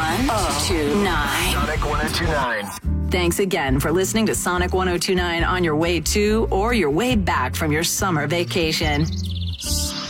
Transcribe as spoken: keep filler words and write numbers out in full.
one oh two nine. Sonic one oh two nine. Thanks again for listening to Sonic one oh two nine on your way to or your way back from your summer vacation.